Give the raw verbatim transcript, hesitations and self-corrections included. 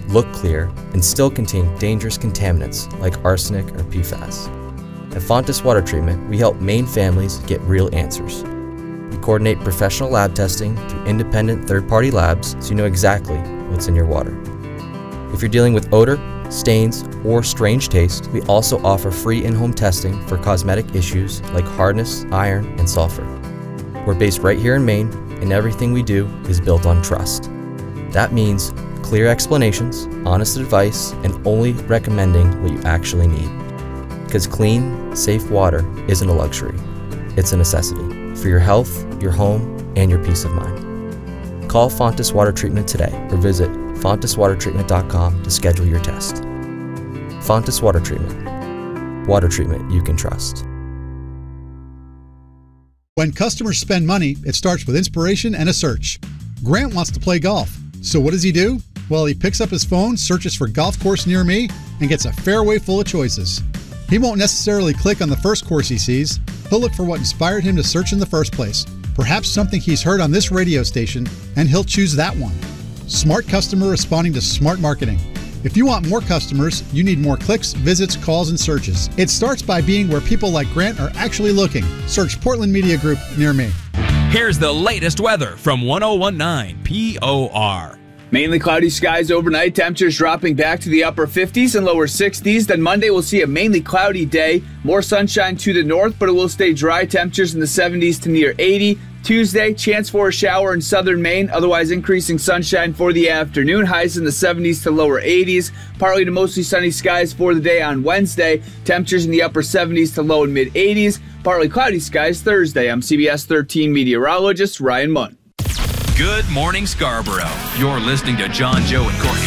look clear, and still contain dangerous contaminants like arsenic or P FAS. At Fontis Water Treatment, we help Maine families get real answers. We coordinate professional lab testing through independent third-party labs so you know exactly what's in your water. If you're dealing with odor, stains, or strange taste, we also offer free in-home testing for cosmetic issues like hardness, iron, and sulfur. We're based right here in Maine, and everything we do is built on trust. That means clear explanations, honest advice, and only recommending what you actually need. Because clean, safe water isn't a luxury, it's a necessity for your health, your home, and your peace of mind. Call Fontis Water Treatment today or visit fontis water treatment dot com to schedule your test. Fontis Water Treatment. Water treatment you can trust. When customers spend money, it starts with inspiration and a search. Grant wants to play golf. So what does he do? Well, he picks up his phone, searches for golf course near me, and gets a fairway full of choices. He won't necessarily click on the first course he sees. He'll look for what inspired him to search in the first place. Perhaps something he's heard on this radio station, and he'll choose that one. Smart customer responding to smart marketing. If you want more customers, you need more clicks, visits, calls, and searches. It starts by being where people like Grant are actually looking. Search Portland Media Group near me. Here's the latest weather from one oh one point nine P O R. Mainly cloudy skies overnight, temperatures dropping back to the upper fifties and lower sixties. Then Monday we'll see a mainly cloudy day, more sunshine to the north, but it will stay dry, temperatures in the seventies to near eighty. Tuesday, chance for a shower in southern Maine, otherwise increasing sunshine for the afternoon, highs in the seventies to lower eighties. Partly to mostly sunny skies for the day on Wednesday, temperatures in the upper seventies to low and mid eighties. Partly cloudy skies Thursday. I'm C B S thirteen meteorologist Ryan Munn. Good morning, Scarborough. You're listening to John, Joe, and Courtney